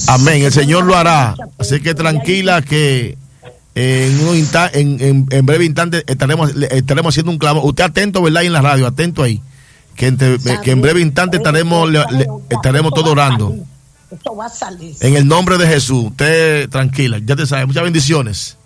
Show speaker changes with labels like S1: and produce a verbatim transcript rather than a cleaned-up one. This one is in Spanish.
S1: Amén, el Señor lo hará. Así que tranquila que en, un insta, en, en, en breve instante estaremos, estaremos haciendo un clamor. Usted atento, ¿verdad? Ahí en la radio, atento ahí. Que, entre, que en breve instante estaremos, le, le, estaremos todos orando.
S2: Esto va a salir.
S1: En el nombre de Jesús, usted tranquila, ya te sabe. Muchas bendiciones.